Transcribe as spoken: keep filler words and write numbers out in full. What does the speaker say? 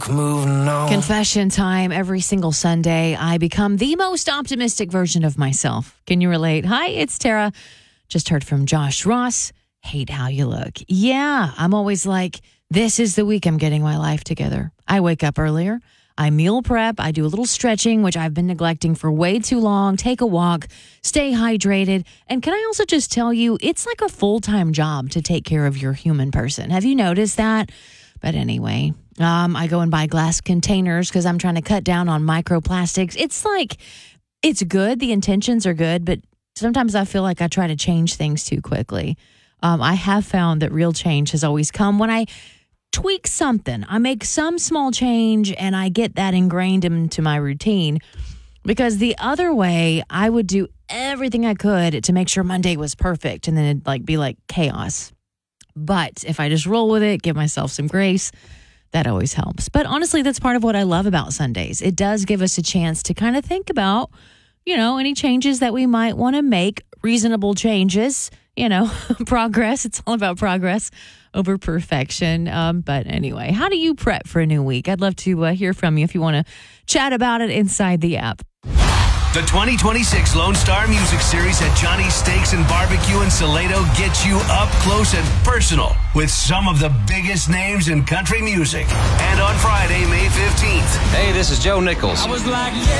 Moving on. Confession time. Every single Sunday, I become the most optimistic version of myself. Can you relate? Hi, it's Tara. Just heard from Josh Ross. Hate how you look. Yeah, I'm always like, this is the week I'm getting my life together. I wake up earlier. I meal prep. I do a little stretching, which I've been neglecting for way too long. Take a walk. Stay hydrated. And can I also just tell you, it's like a full-time job to take care of your human person. Have you noticed that? But anyway, um, I go and buy glass containers because I'm trying to cut down on microplastics. It's like, it's good. The intentions are good, but sometimes I feel like I try to change things too quickly. Um, I have found that real change has always come when I tweak something. I make some small change and I get that ingrained into my routine. Because the other way, I would do everything I could to make sure Monday was perfect and then it'd like be like chaos. But if I just roll with it, give myself some grace, that always helps. But honestly, that's part of what I love about Sundays. It does give us a chance to kind of think about, you know, any changes that we might want to make, reasonable changes, you know, progress. It's all about progress over perfection. Um, but anyway, how do you prep for a new week? I'd love to uh, hear from you if you want to chat about it inside the app. The twenty twenty-six Lone Star Music Series at Johnny's Steaks and Barbecue in Salado gets you up close and personal with some of the biggest names in country music. And on Friday, May fifteenth. Hey, this is Joe Nichols. I was like, yeah.